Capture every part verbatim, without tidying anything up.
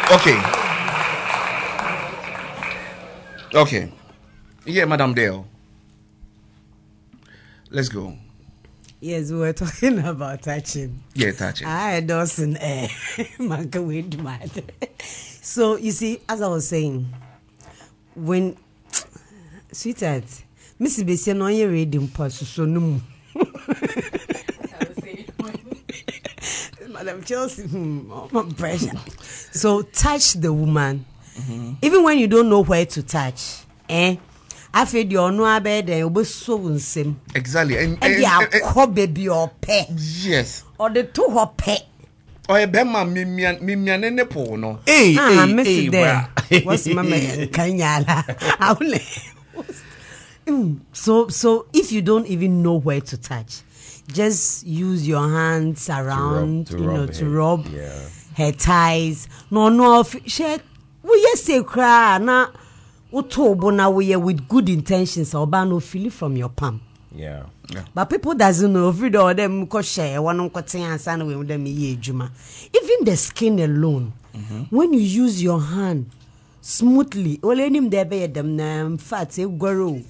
Okay. Okay. Yeah, Madam Dale. Let's go. Yes, we were talking about touching. Yeah, touching. I doesn't eh manka with mad. So you see, as I was saying, when sweetheart, Missus Bessie no ye reading pass so no. Madam Chelsea, hmm, pressure. So touch the woman, mm-hmm. even when you don't know where to touch, eh? I feel you no abed and you be so unsem. Exactly, and and yeah, baby or pet. Yes, or the two her pet. Or a bema mimian mimian in the pool, no. Hey, ah, hey, Mister There. What's Mama Kanyala? So, so if you don't even know where to touch, just use your hands around, to rub, to you know, to her, rub yeah. her thighs. No, no, she. We just say cry na. Utobo na we with good intentions. Oba no feel it from your palm. Yeah. yeah. But people doesn't know. Every day them ko share one ko ten and we them ye juma. Even the skin alone, mm-hmm. when you use your hand smoothly, all him there be them na fat say grow.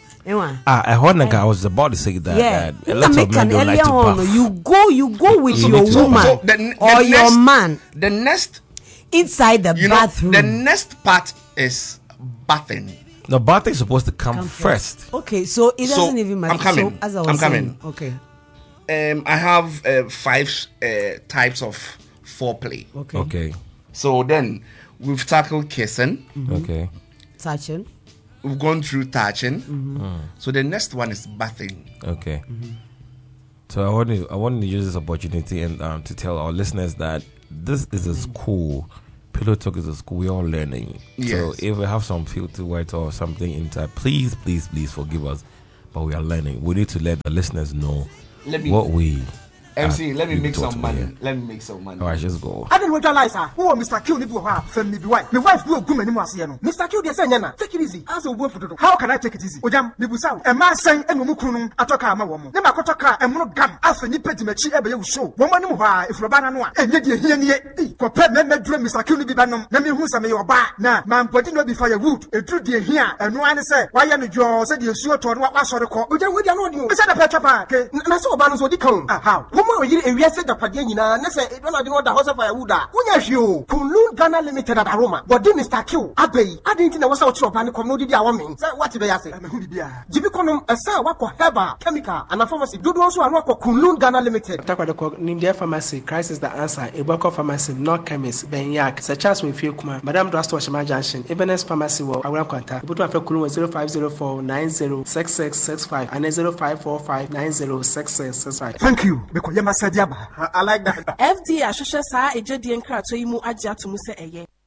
Ah, I heard I was about to say that. Yeah, that a lot of men don't like to buff. You go, you go with you your woman so, so the, the or next, your man. The next inside the you bathroom. Know, the next part is bathing. No, bathing is supposed to come, come first. first. Okay, so it doesn't so even matter. I'm coming. So, as I was I'm saying, coming. Okay. Um, I have uh, five uh, types of foreplay. Okay. Okay. So then we've tackled kissing. Mm-hmm. Okay. Touching. We've gone through touching. Mm-hmm. Mm. So the next one is bathing. Okay. Mm-hmm. So I want to I want to use this opportunity and um, to tell our listeners that this is a school. Pillow Talk is a school. We're all learning. Yes. So if we have some filthy white or something inside, please, please, please forgive us. But we are learning. We need to let the listeners know let me, what we. M C, let me make some money. Here. Let me make some money. All right, just go. I didn't realize her. Who Mister Q need to have family be wife. My wife do good many months here. Mister Q, they say, Nana, take it easy. As a word for the how can I take it easy? Ojam, Nibusa, a man saying, and Mumukunum, Atoka, my woman. Never Kotaka, and Monogam, after Nipet Mechi, ever show. Woman, if Rabana, and yet you hear me, compare men, dream Mister Q be banum, Nami who's a mayor bar. Now, man, putting no be firewood, a true dear here, and one say, why am you said you sure to what was the call? Ojam, we don't know you. Is that a petrapa? And I saw Banus what you come. How? Woman, you in the Padina, Nessa, it don't know the house of Firewood. When you Kunlun Ghana Limited at Aroma, but then Mister Q, Abbey, I didn't know what's out of and community. I mean, what did I say? Jibiconum, a sa wako heba, chemical, and a pharmacy. Do also a wako Kunlun Ghana Limited. Takwako, Nindia Pharmacy, crisis the answer, a Boko Pharmacy, not chemist, Benyak, such as we feel Kuma, Madame Drastwashima Junction, Ebenes Pharmacy, or I will contact. Put up a Kulun zero five zero four nine zero six six six five and zero five four five nine zero six six six five. Thank you, because Yama Sadiaba. I like that. F D A Shasha Sa Ejadi and Krato Imu Aja to Musa Eye.